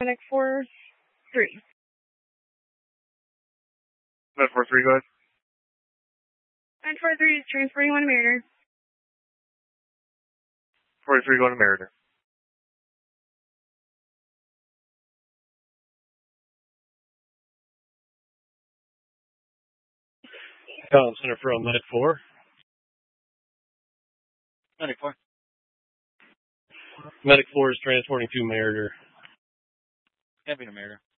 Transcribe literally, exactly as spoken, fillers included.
Medic four three. Medic four three, go ahead. Medic four three is transferring one Mariner. forty-three going to Mariner. Collins Center from Medic four. Medic four. Medic four is transporting to Mariner. Happy to Mariner.